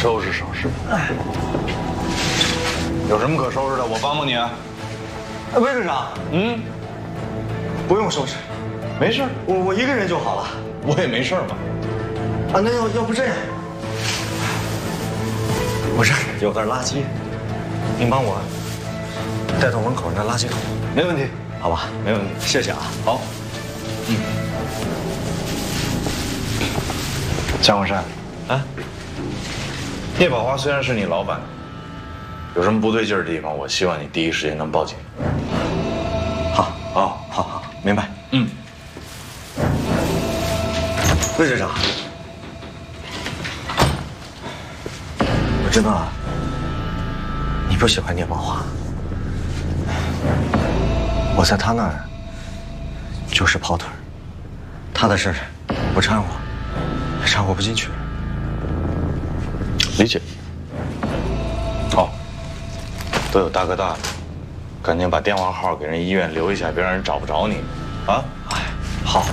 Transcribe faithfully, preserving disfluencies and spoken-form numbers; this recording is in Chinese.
收拾收拾。哎，有什么可收拾的？我帮帮你啊。 哎，魏队长， 嗯， 不用收拾， 没事， 我我一个人就好了。 我也没事嘛。 啊，那要要不这样，我这儿有袋垃圾，您帮我带到门口那垃圾桶。 没问题， 好吧？ 没问题， 谢谢啊。 好。嗯。江文山， 啊， 聂宝华虽然是你老板，有什么不对劲儿的地方，我希望你第一时间能报警。 好，好，好，好，明白。 嗯。 魏队长，我知道你不喜欢聂宝华，我在他那儿就是跑腿儿，他的事儿不掺和，也掺和不进去。 理解。好，都有大哥大的，赶紧把电话号给人医院留一下，别让人找不着你。啊， 哎，好。